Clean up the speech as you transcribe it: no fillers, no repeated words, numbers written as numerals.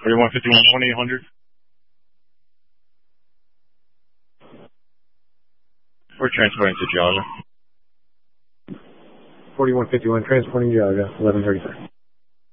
4151, 1-800. We're transporting to Georgia. 4151, transporting Georgia, 1135.